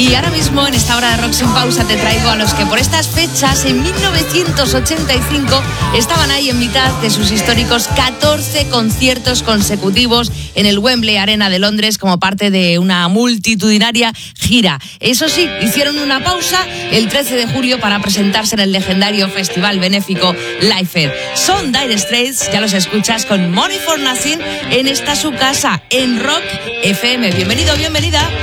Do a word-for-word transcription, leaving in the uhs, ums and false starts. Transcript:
Y ahora mismo, en esta hora de Rock Sin Pausa, te traigo a los que por estas fechas, en mil novecientos ochenta y cinco, estaban ahí en mitad de sus históricos catorce conciertos consecutivos en el Wembley Arena de Londres como parte de una multitudinaria gira. Eso sí, hicieron una pausa el trece de julio para presentarse en el legendario festival benéfico Live Aid. Son Dire Straits, ya los escuchas con Money for Nothing en esta su casa, en Rock F M. Bienvenido, bienvenida.